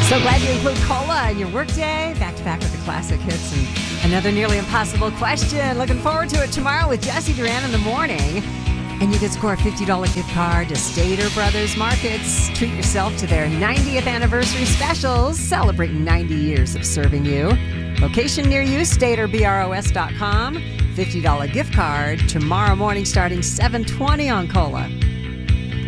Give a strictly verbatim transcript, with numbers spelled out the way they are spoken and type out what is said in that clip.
So glad you include cola in your workday. Back to back with the classic hits and another nearly impossible question. Looking forward to it tomorrow with Jesse Duran in the morning. And you can score a fifty dollars gift card to Stater Brothers Markets. Treat yourself to their ninetieth anniversary specials, celebrating ninety years of serving you. Location near you, stater bros dot com. fifty dollars gift card tomorrow morning starting seven twenty on Cola.